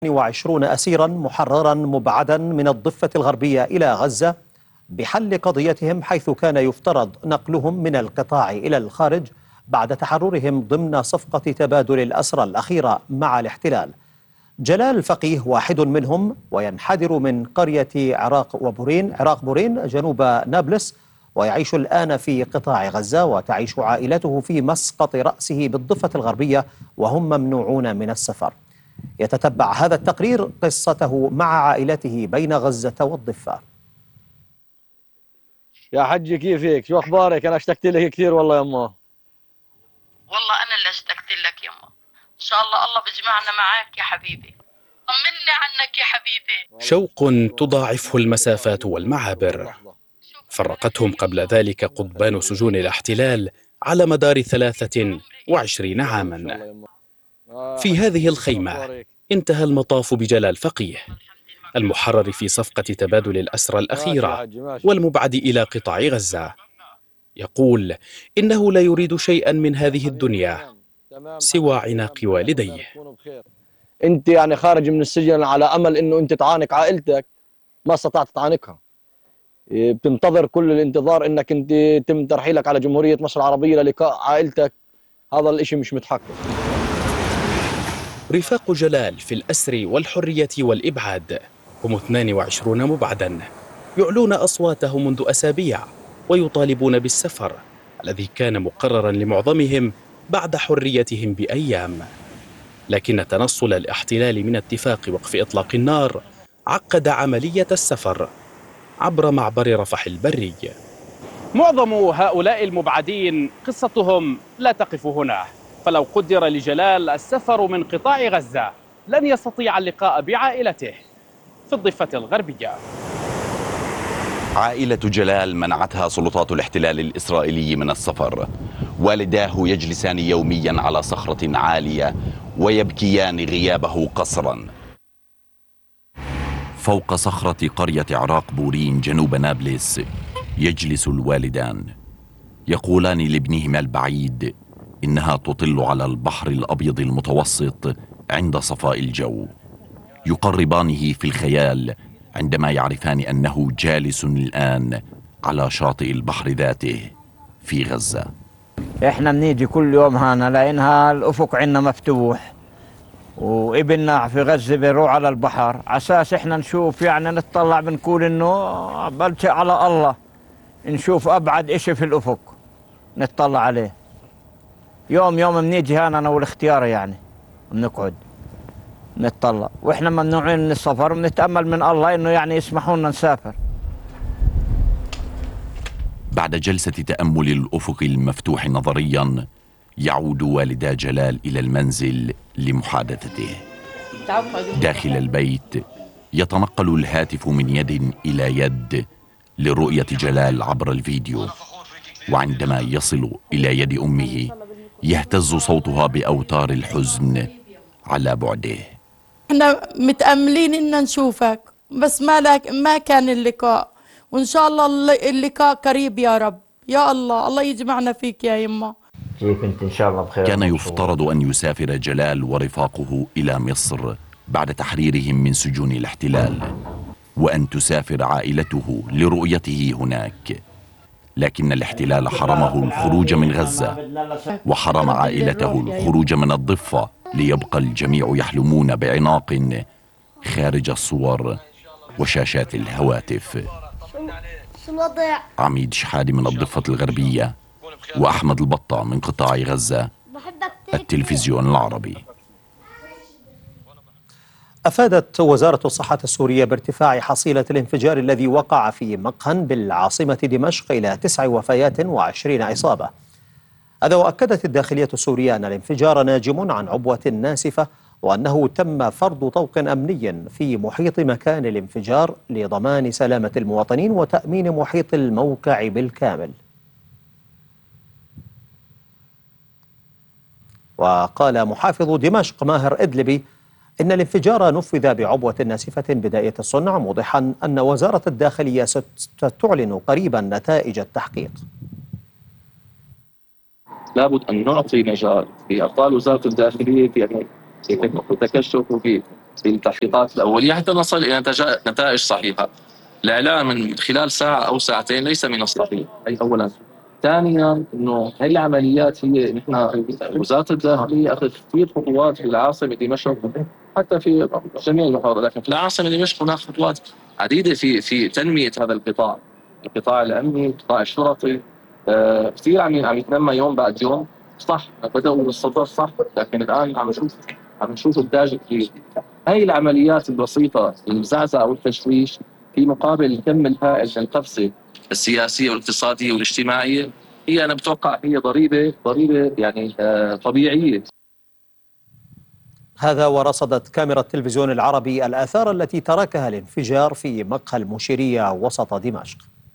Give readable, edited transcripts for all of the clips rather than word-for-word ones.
28 أسيرا محررا مبعدا من الضفة الغربية إلى غزة بحل قضيتهم، حيث كان يفترض نقلهم من القطاع إلى الخارج بعد تحررهم ضمن صفقة تبادل الأسرى الأخيرة مع الاحتلال. جلال فقيه واحد منهم، وينحدر من قرية عراق بورين جنوب نابلس، ويعيش الآن في قطاع غزة، وتعيش عائلته في مسقط رأسه بالضفة الغربية وهم ممنوعون من السفر. يتتبع هذا التقرير قصته مع عائلته بين غزة والضفة. يا حجي كيفك؟ شو اخبارك؟ انا اشتقت لك كثير والله يما. والله انا اللي اشتقت لك يما. ان شاء الله بيجمعنا معاك يا حبيبي. طمني عنك يا حبيبي. شوق تضاعفه المسافات والمعابر. فرقتهم قبل ذلك قضبان سجون الاحتلال على مدار 23 عاما. في هذه الخيمة انتهى المطاف بجلال فقيه، المحرر في صفقة تبادل الأسرى الأخيرة والمبعد إلى قطاع غزة. يقول إنه لا يريد شيئا من هذه الدنيا سوى عناق والديه. انت يعني خارج من السجن على امل انه انت تعانق عائلتك، ما استطعت تعانقها. بتنتظر كل الانتظار انك انت يتم ترحيلك على جمهورية مصر العربية للقاء عائلتك. هذا الاشي مش متحقق. رفاق جلال في الأسر والحرية والإبعاد هم 22 مبعدا، يعلون أصواتهم منذ أسابيع ويطالبون بالسفر الذي كان مقررا لمعظمهم بعد حريتهم بأيام. لكن تنصل الاحتلال من اتفاق وقف إطلاق النار عقد عملية السفر عبر معبر رفح البري. معظم هؤلاء المبعدين قصتهم لا تقف هنا، فلو قدر لجلال السفر من قطاع غزة لن يستطيع اللقاء بعائلته في الضفة الغربية. عائلة جلال منعتها سلطات الاحتلال الإسرائيلي من السفر. والداه يجلسان يوميا على صخرة عالية ويبكيان غيابه قسرا. فوق صخرة قرية عراق بورين جنوب نابلس يجلس الوالدان، يقولان لابنهما البعيد إنها تطل على البحر الأبيض المتوسط عند صفاء الجو. يقربانه في الخيال عندما يعرفان أنه جالس الآن على شاطئ البحر ذاته في غزة. احنا بنيجي كل يوم هنا لأنها الأفق عنا مفتوح، وابننا في غزة بيروح على البحر عساس احنا نشوف، يعني نطلع بنقول انه بلشي على الله، نشوف أبعد إشي في الأفق نطلع عليه. يوم بنيجي هنا أنا والاختيار، يعني بنقعد نتطلع، واحنا ممنوعين من السفر، بنتأمل من الله انه يعني يسمحوا لنا نسافر. بعد جلسة تأمل الأفق المفتوح نظريا يعود والدا جلال إلى المنزل لمحادثته. داخل البيت يتنقل الهاتف من يد إلى يد لرؤية جلال عبر الفيديو، وعندما يصل إلى يد أمه يهتز صوتها بأوتار الحزن على بعده. احنا متأملين ان نشوفك، بس ما كان اللقاء، وان شاء الله اللقاء قريب يا رب. يا الله يجمعنا فيك يا يما. كيف انت؟ ان شاء الله بخير. كان يفترض أن يسافر جلال ورفاقه إلى مصر بعد تحريرهم من سجون الاحتلال، وأن تسافر عائلته لرؤيته هناك، لكن الاحتلال حرمه الخروج من غزة وحرم عائلته الخروج من الضفة، ليبقى الجميع يحلمون بعناق خارج الصور وشاشات الهواتف. عميد شحادي من الضفة الغربية وأحمد البطة من قطاع غزة، التلفزيون العربي. أفادت وزارة الصحة السورية بارتفاع حصيلة الانفجار الذي وقع في مقهى بالعاصمة دمشق إلى 9 وفيات و20 إصابة. هذا، وأكدت الداخلية السورية أن الانفجار ناجم عن عبوة ناسفة، وأنه تم فرض طوق أمني في محيط مكان الانفجار لضمان سلامة المواطنين وتأمين محيط الموقع بالكامل. وقال محافظ دمشق ماهر إدلبي إن الانفجار نفذ بعبوة ناسفة بدائية الصنع، موضحا أن وزارة الداخلية ستعلن قريبا نتائج التحقيق. لابد أن نعطي مجال في أبطال وزارة الداخلية في أن يتم التكشف وفي في التحقيقات الأولية حتى نصل إلى نتائج صحيحة. الإعلان من خلال ساعة أو ساعتين ليس من الصحيح، أي أولا. ثانيا انه هي العمليات هي نحن وزاره الداخليه اخذت كثير خطوات في العاصمه دمشق حتى في جميع المحافظات، لكن في العاصمه دمشق هناك خطوات عديده في تنميه هذا القطاع الامني، القطاع الشرطي. كثير عم يتنمى يوم بعد يوم. صح بداوا بالصدر صح، لكن الان عم نشوف انتاج كثير. هاي العمليات البسيطه المزعزعه والتشويش في مقابل الكم الهائل من القفزه السياسيه والاقتصاديه والاجتماعيه، هي انا بتوقع هي ضريبه يعني طبيعيه. هذا ورصدت كاميرا التلفزيون العربي الآثار التي تركها الانفجار في مقهى المشيرية وسط دمشق.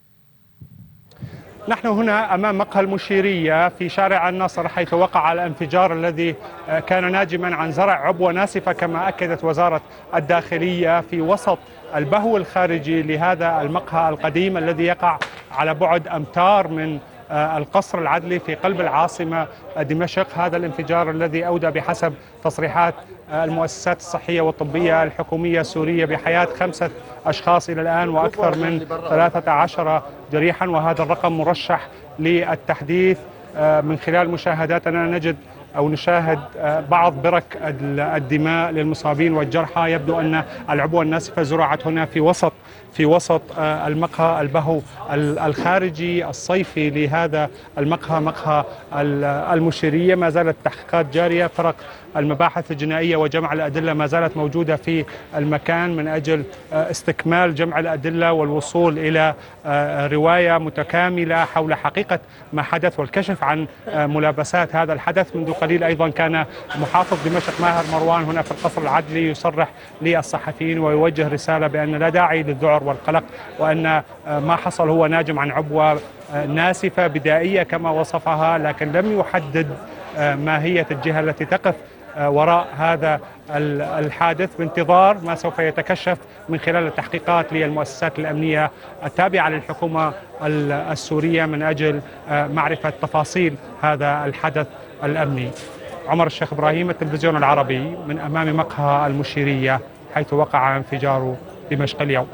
نحن هنا أمام مقهى المشيرية في شارع النصر، حيث وقع الانفجار الذي كان ناجما عن زرع عبوة ناسفة كما أكدت وزارة الداخلية في وسط البهو الخارجي لهذا المقهى القديم الذي يقع على بعد أمتار من القصر العدلي في قلب العاصمة دمشق. هذا الانفجار الذي أودى بحسب تصريحات المؤسسات الصحية والطبية الحكومية السورية بحياة 5 أشخاص إلى الآن وأكثر من 13 جريحا، وهذا الرقم مرشح للتحديث. من خلال مشاهداتنا نجد أو نشاهد بعض برك الدماء للمصابين والجرحى. يبدو أن العبوة الناسفة زرعت هنا في وسط المقهى البهو الخارجي الصيفي لهذا المقهى، مقهى المشيرية. ما زالت التحقيقات جارية، فرق المباحث الجنائية وجمع الأدلة ما زالت موجودة في المكان من أجل استكمال جمع الأدلة والوصول إلى رواية متكاملة حول حقيقة ما حدث والكشف عن ملابسات هذا الحدث. منذ قليل أيضا كان محافظ دمشق ماهر مروان هنا في القصر العدلي يصرح للصحفيين ويوجه رسالة بأن لا داعي للذعر والقلق، وأن ما حصل هو ناجم عن عبوة ناسفة بدائية كما وصفها، لكن لم يحدد ماهية الجهة التي تقف وراء هذا الحادث، بانتظار ما سوف يتكشف من خلال التحقيقات للمؤسسات الأمنية التابعة للحكومة السورية من أجل معرفة تفاصيل هذا الحدث الأمني. عمر الشيخ إبراهيم، التلفزيون العربي، من أمام مقهى المشيرية حيث وقع انفجار دمشق اليوم.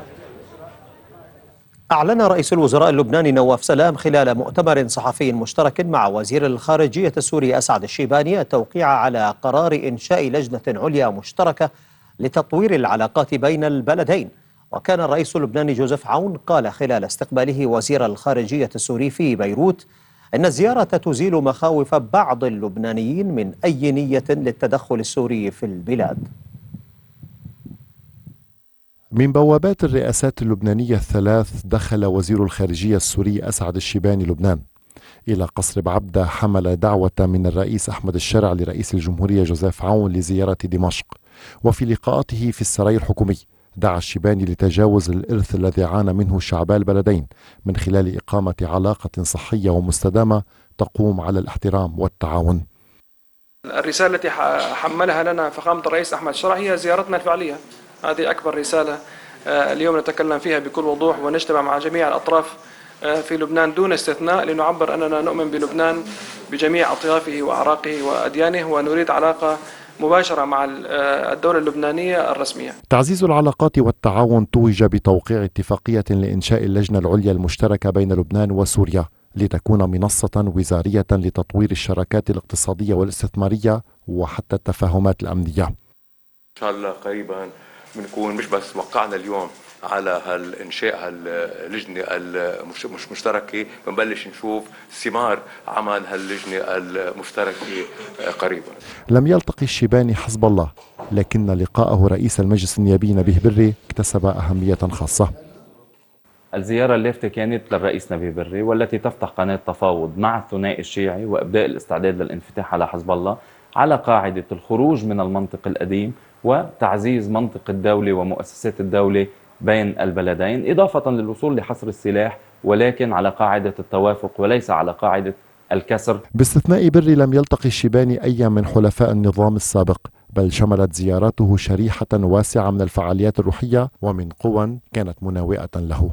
أعلن رئيس الوزراء اللبناني نواف سلام خلال مؤتمر صحفي مشترك مع وزير الخارجية السوري أسعد الشيباني التوقيع على قرار إنشاء لجنة عليا مشتركة لتطوير العلاقات بين البلدين. وكان الرئيس اللبناني جوزيف عون قال خلال استقباله وزير الخارجية السوري في بيروت إن الزيارة تزيل مخاوف بعض اللبنانيين من أي نية للتدخل السوري في البلاد. من بوابات الرئاسات اللبنانية الثلاث دخل وزير الخارجية السوري أسعد الشيباني لبنان إلى قصر بعبدة حمل دعوة من الرئيس أحمد الشرع لرئيس الجمهورية جوزيف عون لزيارة دمشق. وفي لقاءاته في السراي الحكومي دعا الشيباني لتجاوز الإرث الذي عانى منه شعبا البلدين من خلال إقامة علاقة صحية ومستدامة تقوم على الاحترام والتعاون. الرسالة التي حملها لنا فخامة الرئيس أحمد الشرع هي زيارتنا الفعلية. هذه أكبر رسالة اليوم نتكلم فيها بكل وضوح ونجتمع مع جميع الأطراف في لبنان دون استثناء لنعبر أننا نؤمن بلبنان بجميع أطيافه وأعراقه وأديانه، ونريد علاقة مباشرة مع الدولة اللبنانية الرسمية. تعزيز العلاقات والتعاون توج بتوقيع اتفاقية لإنشاء اللجنة العليا المشتركة بين لبنان وسوريا لتكون منصة وزارية لتطوير الشراكات الاقتصادية والاستثمارية وحتى التفاهمات الأمنية. إن شاء الله قريبا بنكون مش بس وقعنا اليوم على هالإنشاء هاللجنة المشتركة، بنبلش نشوف ثمار عمل هاللجنة المشتركة قريبا. لم يلتقي الشيباني حزب الله، لكن لقاءه رئيس المجلس النيابي نبيه بري اكتسب أهمية خاصة. الزيارة اللافتة كانت للرئيس نبيه بري والتي تفتح قناة تفاوض مع الثنائي الشيعي وإبداء الاستعداد للانفتاح على حزب الله على قاعدة الخروج من المنطق القديم وتعزيز منطق الدولة ومؤسسات الدولة بين البلدين، إضافة للوصول لحصر السلاح ولكن على قاعدة التوافق وليس على قاعدة الكسر. باستثناء بري لم يلتقي الشيباني أي من حلفاء النظام السابق، بل شملت زياراته شريحة واسعة من الفعاليات الروحية ومن قوى كانت مناوئة له.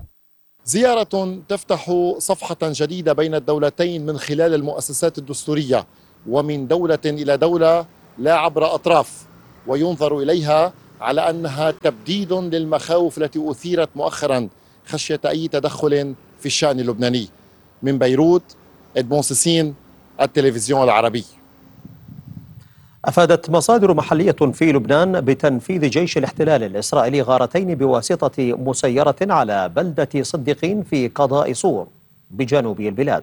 زيارة تفتح صفحة جديدة بين الدولتين من خلال المؤسسات الدستورية، ومن دولة إلى دولة لا عبر أطراف، وينظر إليها على أنها تبديد للمخاوف التي أثيرت مؤخرا خشية أي تدخل في الشأن اللبناني. من بيروت، إدمون سيسين، التلفزيون العربي. أفادت مصادر محلية في لبنان بتنفيذ جيش الاحتلال الإسرائيلي غارتين بواسطة مسيرة على بلدة صديقين في قضاء صور بجنوب البلاد.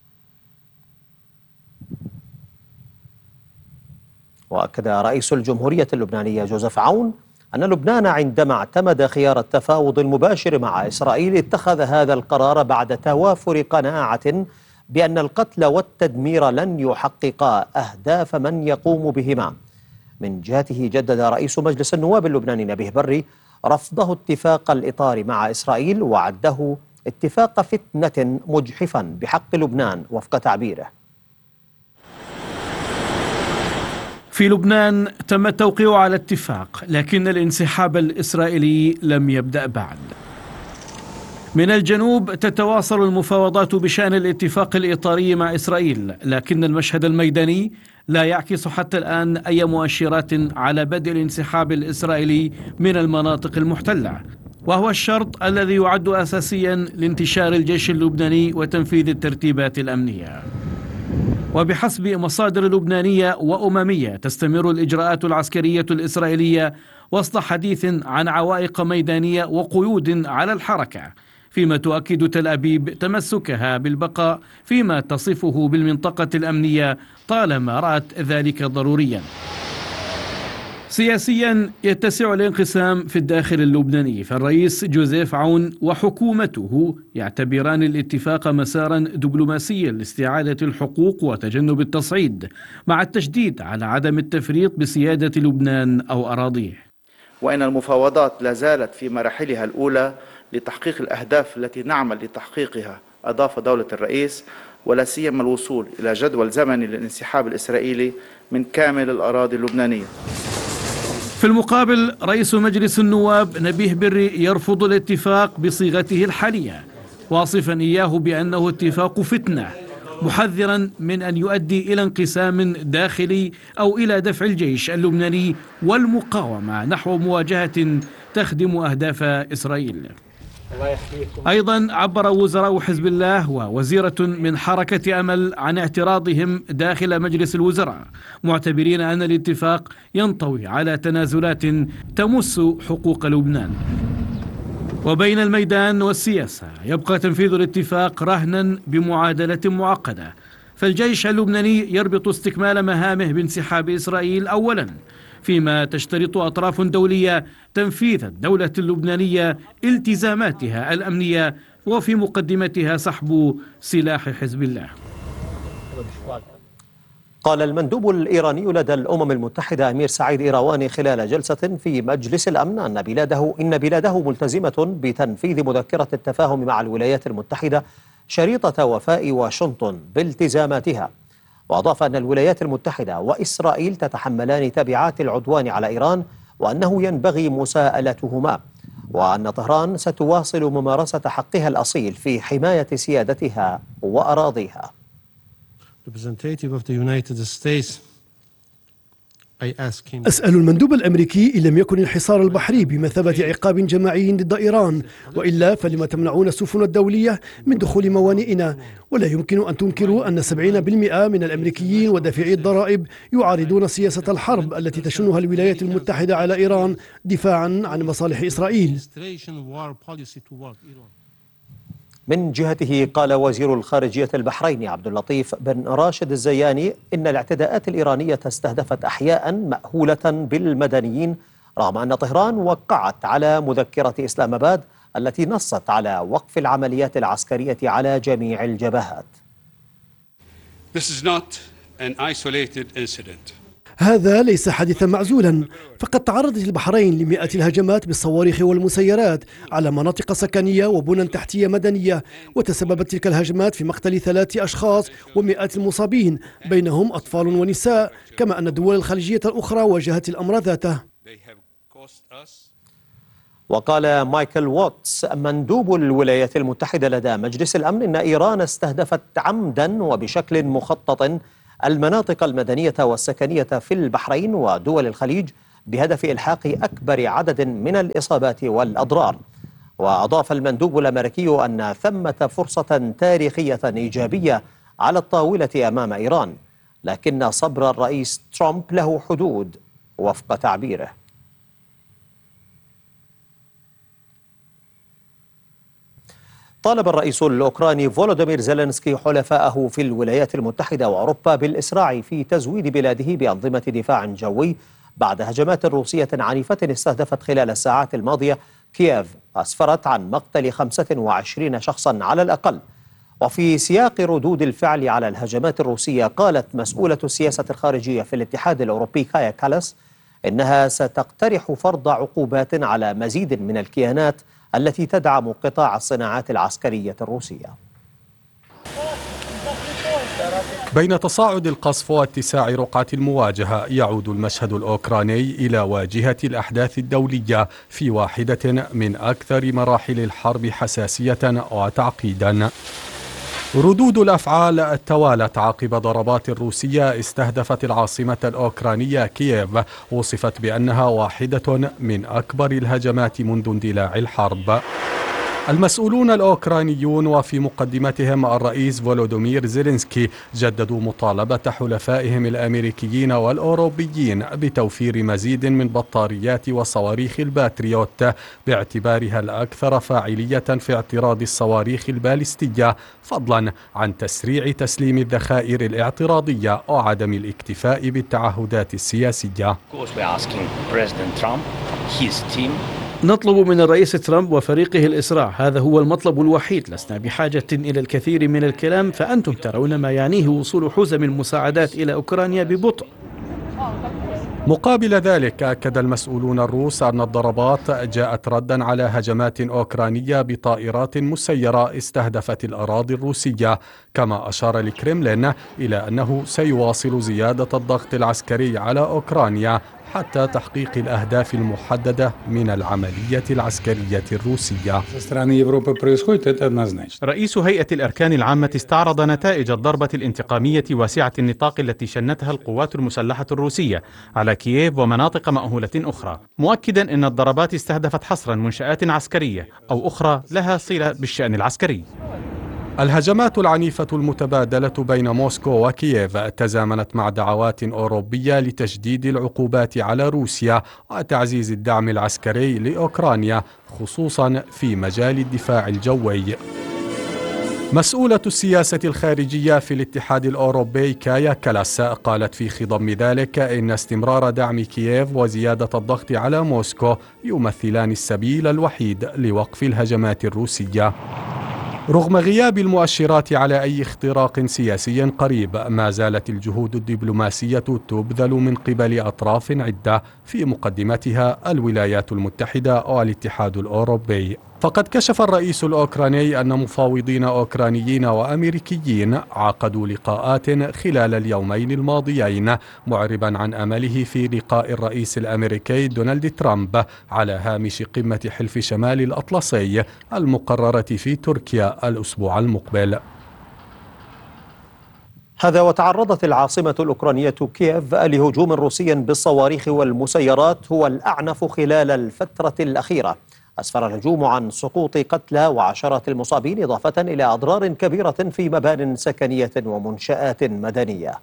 وأكد رئيس الجمهورية اللبنانية جوزيف عون أن لبنان عندما اعتمد خيار التفاوض المباشر مع إسرائيل اتخذ هذا القرار بعد توافر قناعة بأن القتل والتدمير لن يحققا أهداف من يقوم بهما. من جهته جدد رئيس مجلس النواب اللبناني نبيه بري رفضه اتفاق الإطار مع إسرائيل وعده اتفاق فتنة مجحفا بحق لبنان وفق تعبيره. في لبنان تم التوقيع على اتفاق، لكن الانسحاب الإسرائيلي لم يبدأ بعد. من الجنوب تتواصل المفاوضات بشأن الاتفاق الإطاري مع إسرائيل، لكن المشهد الميداني لا يعكس حتى الآن أي مؤشرات على بدء الانسحاب الإسرائيلي من المناطق المحتلة، وهو الشرط الذي يعد أساسيا لانتشار الجيش اللبناني وتنفيذ الترتيبات الأمنية. وبحسب مصادر لبنانية وأممية تستمر الإجراءات العسكرية الإسرائيلية وسط حديث عن عوائق ميدانية وقيود على الحركة، فيما تؤكد تل أبيب تمسكها بالبقاء فيما تصفه بالمنطقة الأمنية طالما رأت ذلك ضروريا. سياسيا يتسع الانقسام في الداخل اللبناني، فالرئيس جوزيف عون وحكومته يعتبران الاتفاق مسارا دبلوماسيا لاستعادة الحقوق وتجنب التصعيد، مع التشديد على عدم التفريط بسيادة لبنان أو أراضيه. وإن المفاوضات لا زالت في مراحلها الأولى لتحقيق الأهداف التي نعمل لتحقيقها، أضاف دولة الرئيس، ولا سيما الوصول إلى جدول زمني للانسحاب الإسرائيلي من كامل الأراضي اللبنانية. في المقابل رئيس مجلس النواب نبيه بري يرفض الاتفاق بصيغته الحالية، واصفا إياه بأنه اتفاق فتنة، محذرا من أن يؤدي إلى انقسام داخلي أو إلى دفع الجيش اللبناني والمقاومة نحو مواجهة تخدم أهداف إسرائيل. أيضا عبر وزراء حزب الله ووزيرة من حركة أمل عن اعتراضهم داخل مجلس الوزراء، معتبرين أن الاتفاق ينطوي على تنازلات تمس حقوق لبنان. وبين الميدان والسياسة يبقى تنفيذ الاتفاق رهنا بمعادلة معقدة، فالجيش اللبناني يربط استكمال مهامه بانسحاب إسرائيل أولا، فيما تشترط أطراف دولية تنفيذ الدولة اللبنانية التزاماتها الأمنية، وفي مقدمتها سحب سلاح حزب الله. قال المندوب الإيراني لدى الأمم المتحدة أمير سعيد إيرواني خلال جلسة في مجلس الأمن إن بلاده ملتزمة بتنفيذ مذكرة التفاهم مع الولايات المتحدة شريطة وفاء واشنطن بالتزاماتها، وأضاف أن الولايات المتحدة وإسرائيل تتحملان تبعات العدوان على إيران وأنه ينبغي مساءلتهما، وأن طهران ستواصل ممارسة حقها الأصيل في حماية سيادتها وأراضيها. أسأل المندوب الأمريكي إن لم يكن الحصار البحري بمثابة عقاب جماعي ضد إيران، وإلا فلما تمنعون السفن الدولية من دخول موانئنا؟ ولا يمكن أن تنكروا أن 70% من الأمريكيين ودافعي الضرائب يعارضون سياسة الحرب التي تشنها الولايات المتحدة على إيران دفاعا عن مصالح إسرائيل. من جهته قال وزير الخارجية البحريني عبد اللطيف بن راشد الزياني إن الاعتداءات الإيرانية استهدفت أحياء مأهولة بالمدنيين، رغم أن طهران وقعت على مذكرة إسلام آباد التي نصت على وقف العمليات العسكرية على جميع الجبهات. This is not an isolated incident. هذا ليس حادثا معزولا، فقد تعرضت البحرين لمئات الهجمات بالصواريخ والمسيرات على مناطق سكنية وبنى تحتية مدنية، وتسببت تلك الهجمات في مقتل 3 أشخاص ومئات المصابين بينهم أطفال ونساء، كما أن الدول الخليجية الأخرى واجهت الأمر ذاته. وقال مايكل ووتس مندوب الولايات المتحدة لدى مجلس الأمن إن إيران استهدفت عمدا وبشكل مخطط المناطق المدنية والسكنية في البحرين ودول الخليج بهدف إلحاق أكبر عدد من الإصابات والأضرار. وأضاف المندوب الأمريكي أن ثمة فرصة تاريخية إيجابية على الطاولة أمام إيران، لكن صبر الرئيس ترامب له حدود وفق تعبيره. طالب الرئيس الأوكراني فولوديمير زيلينسكي حلفائه في الولايات المتحدة وأوروبا بالإسراع في تزويد بلاده بأنظمة دفاع جوي بعد هجمات روسية عنيفة استهدفت خلال الساعات الماضية كييف أسفرت عن مقتل 25 شخصا على الأقل. وفي سياق ردود الفعل على الهجمات الروسية، قالت مسؤولة السياسة الخارجية في الاتحاد الأوروبي كايا كالاس إنها ستقترح فرض عقوبات على مزيد من الكيانات التي تدعم قطاع الصناعات العسكرية الروسية. بين تصاعد القصف واتساع رقعة المواجهة، يعود المشهد الأوكراني إلى واجهة الأحداث الدولية في واحدة من أكثر مراحل الحرب حساسية وتعقيدا. ردود الأفعال توالت عقب ضربات روسية استهدفت العاصمة الأوكرانية كييف، وصفت بأنها واحدة من أكبر الهجمات منذ اندلاع الحرب. المسؤولون الأوكرانيون وفي مقدمتهم الرئيس فولوديمير زيلينسكي جددوا مطالبة حلفائهم الأمريكيين والأوروبيين بتوفير مزيد من بطاريات وصواريخ الباتريوت باعتبارها الأكثر فاعلية في اعتراض الصواريخ البالستية، فضلا عن تسريع تسليم الذخائر الاعتراضية وعدم الاكتفاء بالتعهدات السياسية. نطلب من الرئيس ترامب وفريقه الإسراع، هذا هو المطلب الوحيد. لسنا بحاجة إلى الكثير من الكلام، فأنتم ترون ما يعنيه وصول حزم المساعدات إلى أوكرانيا ببطء. مقابل ذلك، أكد المسؤولون الروس أن الضربات جاءت ردا على هجمات أوكرانية بطائرات مسيرة استهدفت الأراضي الروسية، كما أشار الكرملين إلى أنه سيواصل زيادة الضغط العسكري على أوكرانيا حتى تحقيق الأهداف المحددة من العملية العسكرية الروسية. رئيس هيئة الأركان العامة استعرض نتائج الضربة الانتقامية واسعة النطاق التي شنتها القوات المسلحة الروسية على كييف ومناطق مأهولة أخرى، مؤكدا أن الضربات استهدفت حصرا منشآت عسكرية أو أخرى لها صلة بالشأن العسكري. الهجمات العنيفة المتبادلة بين موسكو وكييف تزامنت مع دعوات أوروبية لتشديد العقوبات على روسيا وتعزيز الدعم العسكري لأوكرانيا، خصوصا في مجال الدفاع الجوي. مسؤولة السياسة الخارجية في الاتحاد الأوروبي كايا كالاس قالت في خضم ذلك إن استمرار دعم كييف وزيادة الضغط على موسكو يمثلان السبيل الوحيد لوقف الهجمات الروسية. رغم غياب المؤشرات على أي اختراق سياسي قريب، ما زالت الجهود الدبلوماسية تبذل من قبل أطراف عدة، في مقدمتها الولايات المتحدة والاتحاد الأوروبي. فقد كشف الرئيس الأوكراني أن مفاوضين أوكرانيين وأمريكيين عقدوا لقاءات خلال اليومين الماضيين، معربا عن أمله في لقاء الرئيس الأمريكي دونالد ترامب على هامش قمة حلف شمال الأطلسي المقررة في تركيا الأسبوع المقبل. هذا وتعرضت العاصمة الأوكرانية كييف لهجوم روسي بالصواريخ والمسيرات هو الأعنف خلال الفترة الأخيرة. أسفر الهجوم عن سقوط قتلى وعشرات المصابين، إضافة إلى أضرار كبيرة في مبان سكنية ومنشآت مدنية.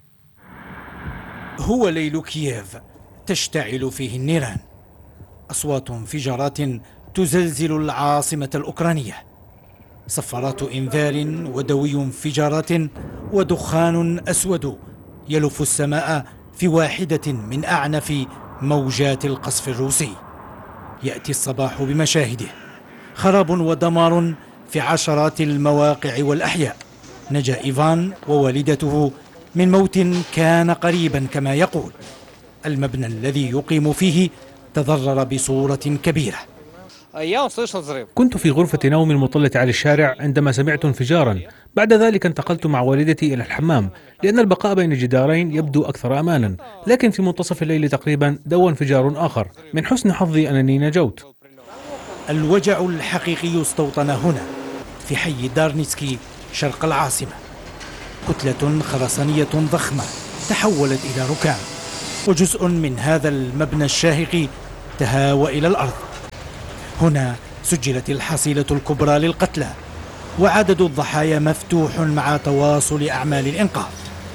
هو ليل كييف تشتعل فيه النيران، أصوات انفجارات تزلزل العاصمة الأوكرانية، صفارات إنذار ودوي انفجارات ودخان أسود يلف السماء في واحدة من أعنف موجات القصف الروسي. يأتي الصباح بمشاهده، خراب ودمار في عشرات المواقع والأحياء. نجا إيفان ووالدته من موت كان قريبا كما يقول. المبنى الذي يقيم فيه تضرر بصورة كبيرة. كنت في غرفة نومي المطلة على الشارع عندما سمعت انفجارا. بعد ذلك انتقلت مع والدتي إلى الحمام لأن البقاء بين جدارين يبدو أكثر أمانا، لكن في منتصف الليل تقريبا دوى انفجار آخر. من حسن حظي أنني نجوت. الوجع الحقيقي استوطن هنا في حي دارنيتسكي شرق العاصمة. كتلة خرسانية ضخمة تحولت إلى ركام. وجزء من هذا المبنى الشاهق تهاوى إلى الأرض. هنا سجلت الحصيلة الكبرى للقتلى، وعدد الضحايا مفتوح مع تواصل أعمال الإنقاذ.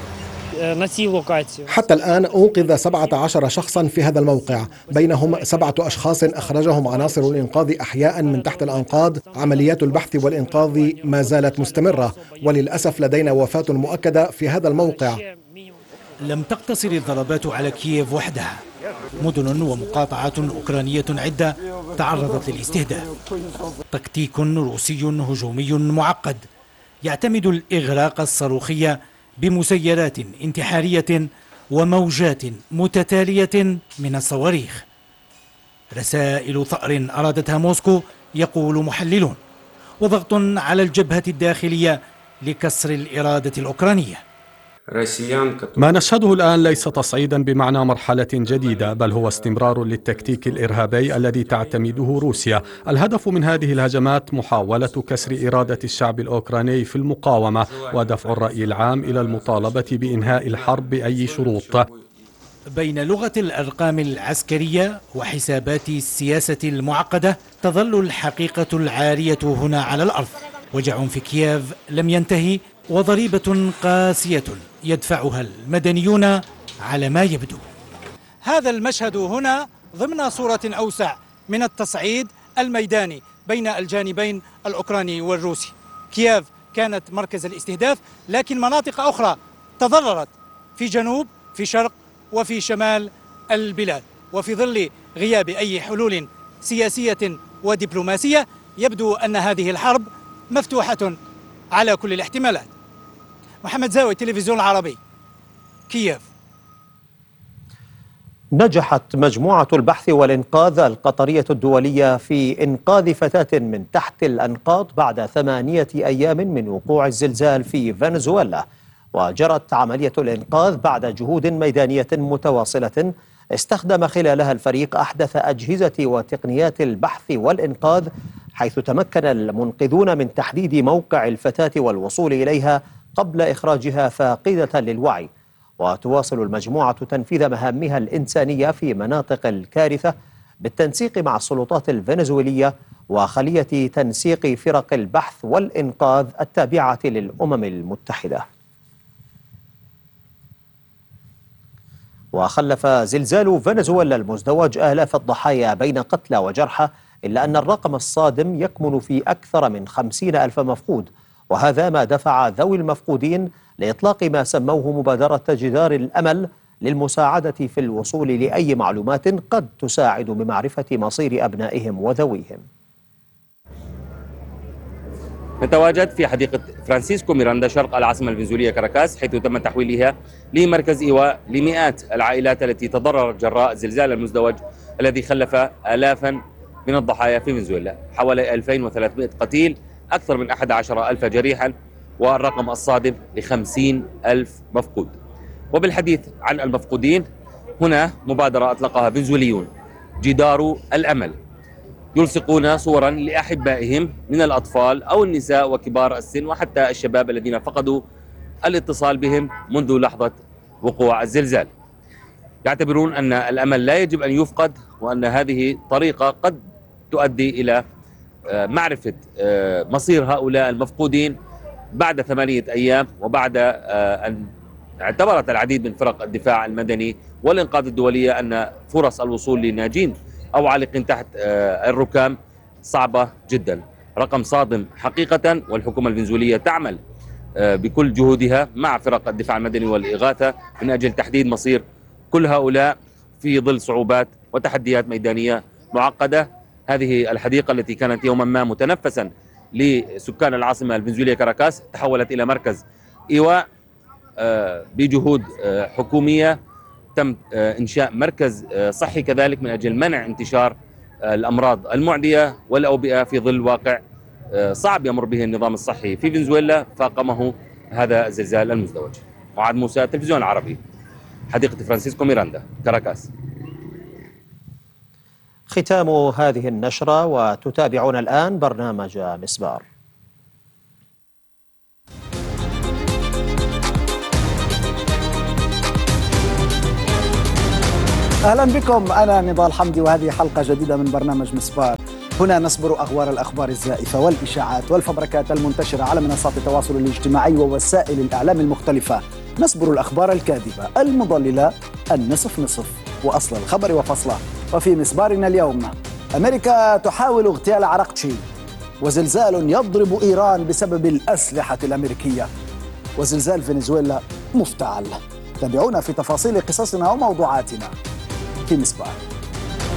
حتى الآن أنقذ 17 شخصا في هذا الموقع، بينهم 7 أشخاص أخرجهم عناصر الإنقاذ أحياء من تحت الأنقاض. عمليات البحث والإنقاذ ما زالت مستمرة، وللأسف لدينا وفاة مؤكدة في هذا الموقع. لم تقتصر الضربات على كييف وحدها، مدن ومقاطعات أوكرانية عدة تعرضت للاستهداف. تكتيك روسي هجومي معقد يعتمد الإغراق الصاروخي بمسيرات انتحارية وموجات متتالية من الصواريخ. رسائل ثأر أرادتها موسكو يقول محللون، وضغط على الجبهة الداخلية لكسر الإرادة الأوكرانية. ما نشهده الآن ليس تصعيدا بمعنى مرحلة جديدة، بل هو استمرار للتكتيك الإرهابي الذي تعتمده روسيا. الهدف من هذه الهجمات محاولة كسر إرادة الشعب الأوكراني في المقاومة ودفع الرأي العام إلى المطالبة بإنهاء الحرب بأي شروط. بين لغة الأرقام العسكرية وحسابات السياسة المعقدة تظل الحقيقة العارية هنا على الأرض. وجع في كييف لم ينتهي، وضريبة قاسية يدفعها المدنيون على ما يبدو. هذا المشهد هنا ضمن صورة أوسع من التصعيد الميداني بين الجانبين الأوكراني والروسي. كييف كانت مركز الاستهداف، لكن مناطق أخرى تضررت في جنوب، في شرق، وفي شمال البلاد. وفي ظل غياب أي حلول سياسية ودبلوماسية يبدو أن هذه الحرب مفتوحة على كل الاحتمالات. محمد زاوي، التلفزيون العربي، كييف. نجحت مجموعة البحث والإنقاذ القطرية الدولية في إنقاذ فتاة من تحت الأنقاض بعد 8 أيام من وقوع الزلزال في فنزويلا. وجرت عملية الإنقاذ بعد جهود ميدانية متواصلة استخدم خلالها الفريق أحدث أجهزة وتقنيات البحث والإنقاذ، حيث تمكن المنقذون من تحديد موقع الفتاة والوصول إليها قبل إخراجها فاقدة للوعي. وتواصل المجموعة تنفيذ مهامها الإنسانية في مناطق الكارثة بالتنسيق مع السلطات الفنزويلية وخلية تنسيق فرق البحث والإنقاذ التابعة للأمم المتحدة. وخلف زلزال فنزويلا المزدوج آلاف الضحايا بين قتلى وجرحى، إلا أن الرقم الصادم يكمن في أكثر من 50,000 مفقود، وهذا ما دفع ذوي المفقودين لإطلاق ما سموه مبادرة جدار الأمل للمساعدة في الوصول لأي معلومات قد تساعد بمعرفة مصير أبنائهم وذويهم. نتواجد في حديقة فرانسيسكو ميراندا شرق العاصمة الفنزويلية كاراكاس، حيث تم تحويلها لمركز إيواء لمئات العائلات التي تضررت جراء الزلزال المزدوج الذي خلف آلافا من الضحايا في فنزويلا، حوالي 2300 قتيل، أكثر من 11,000 جريحا، والرقم الصادم ل50,000 مفقود. وبالحديث عن المفقودين، هنا مبادرة أطلقها فنزويليون، جدار الأمل، يلصقون صورا لأحبائهم من الأطفال أو النساء وكبار السن وحتى الشباب الذين فقدوا الاتصال بهم منذ لحظة وقوع الزلزال. يعتبرون أن الأمل لا يجب أن يفقد، وأن هذه طريقة قد تؤدي إلى معرفة مصير هؤلاء المفقودين بعد 8 أيام، وبعد أن اعتبرت العديد من فرق الدفاع المدني والإنقاذ الدولية أن فرص الوصول لناجين أو عالقين تحت الركام صعبة جدا. رقم صادم حقيقة، والحكومة الفنزويلية تعمل بكل جهودها مع فرق الدفاع المدني والإغاثة من أجل تحديد مصير كل هؤلاء في ظل صعوبات وتحديات ميدانية معقدة. هذه الحديقة التي كانت يوما ما متنفسا لسكان العاصمة الفنزويلية كاراكاس تحولت إلى مركز إيواء بجهود حكومية. تم إنشاء مركز صحي كذلك من أجل منع انتشار الأمراض المعدية والأوبئة في ظل واقع صعب يمر به النظام الصحي في فنزويلا فاقمه هذا الزلزال المزدوج. معاذ موسى، التلفزيون العربي، حديقة فرانسيسكو ميراندا، كاراكاس. ختام هذه النشرة، وتتابعون الآن برنامج مسبار. أهلا بكم، أنا نضال حمدي وهذه حلقة جديدة من برنامج مسبار. هنا نسبر أغوار الأخبار الزائفة والإشاعات والفبركات المنتشرة على منصات التواصل الاجتماعي ووسائل الإعلام المختلفة. نسبر الأخبار الكاذبة المضللة النصف نصف وأصل الخبر وفصله. وفي مسبارنا اليوم: أمريكا تحاول اغتيال عراقتشي، وزلزال يضرب إيران بسبب الأسلحة الأمريكية، وزلزال فنزويلا مفتعل. تابعونا في تفاصيل قصصنا وموضوعاتنا في مسبار.